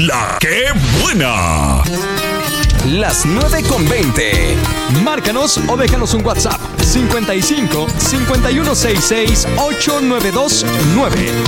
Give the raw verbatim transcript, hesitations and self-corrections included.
¡La qué buena! Las nueve con veinte. Márcanos o déjanos un WhatsApp cincuenta y cinco, cincuenta y uno sesenta y seis, ochenta y nueve veintinueve.